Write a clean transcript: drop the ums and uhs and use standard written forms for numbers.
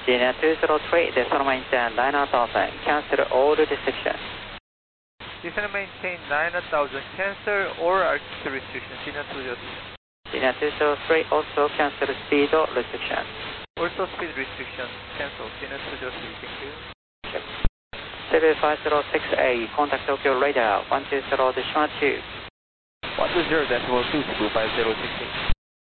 Senior 203, decimal maintain 9000, cancel all restrictions. Decimal maintain 9000, cancel all altitude restrictions. Senior 203. Senior 203, also cancel speed restrictions. Also speed restrictions, cancel. Senior 203, thank you. 7506A, contact Tokyo radar 120.2. 120.2, 5068.